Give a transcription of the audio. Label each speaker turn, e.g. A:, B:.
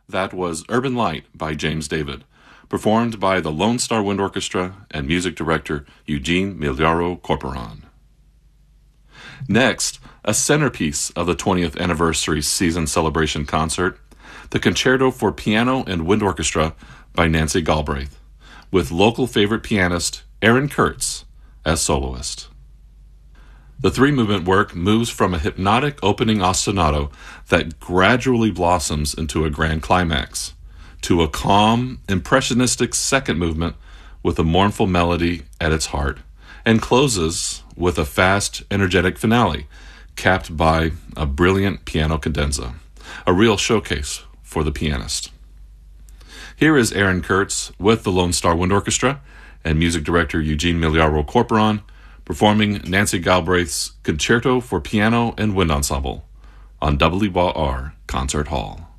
A: That was Urban Light by James David, performed by the Lone Star Wind Orchestra and music director Eugene Miliaro Corporon. Next, a centerpiece of the 20th anniversary season celebration concert, the Concerto for Piano and Wind Orchestra by Nancy Galbraith, with local favorite pianist Aaron Kurtz as soloist. The three-movement work moves from a hypnotic opening ostinato that gradually blossoms into a grand climax, to a calm, impressionistic second movement with a mournful melody at its heart, and closes with a fast, energetic finale, capped by a brilliant piano cadenza, a real showcase for the pianist. Here is Aaron Kurtz with the Lone Star Wind Orchestra and music director Eugene Miliaro Corporon, performing Nancy Galbraith's Concerto for Piano and Wind Ensemble on WBAR Concert Hall.